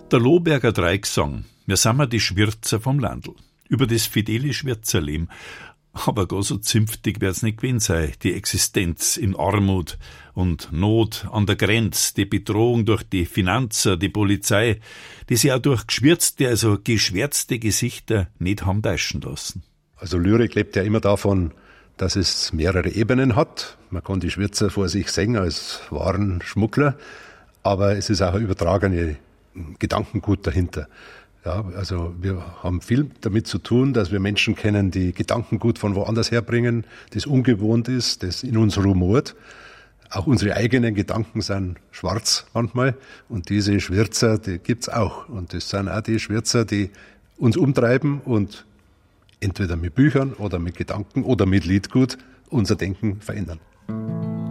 Der Lohberger Dreigesang, wir sind die Schwirzer vom Landl. Über das fidele Schwirzerleben. Aber gar so zünftig wird's nicht gewesen sein, die Existenz in Armut und Not an der Grenze, die Bedrohung durch die Finanzer, die Polizei, die sie auch durch geschwärzte, also geschwärzte Gesichter nicht haben täuschen lassen. Also Lyrik lebt ja immer davon, dass es mehrere Ebenen hat. Man kann die Schwirzer vor sich sehen als wahren Schmuggler, aber es ist auch ein übertragene Gedankengut dahinter. Ja, also wir haben viel damit zu tun, dass wir Menschen kennen, die Gedankengut von woanders herbringen, das ungewohnt ist, das in uns rumort. Auch unsere eigenen Gedanken sind schwarz manchmal und diese Schwirzer, die gibt's auch. Und das sind auch die Schwirzer, die uns umtreiben und entweder mit Büchern oder mit Gedanken oder mit Liedgut unser Denken verändern.